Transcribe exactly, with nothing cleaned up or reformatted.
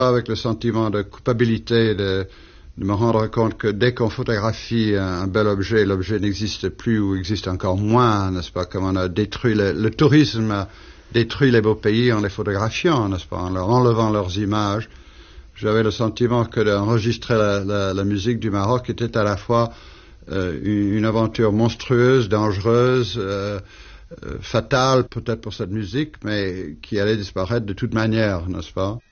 Avec le sentiment de culpabilité, de, de me rendre compte que dès qu'on photographie un, un bel objet, l'objet n'existe plus ou existe encore moins, n'est-ce pas, comme on a détruit le, le tourisme a détruit les beaux pays en les photographiant, n'est-ce pas, en leur enlevant leurs images. J'avais le sentiment que d'enregistrer la, la, la musique du Maroc était à la fois euh, une, une aventure monstrueuse, dangereuse, euh, euh, fatale peut-être pour cette musique, mais qui allait disparaître de toute manière, n'est-ce pas?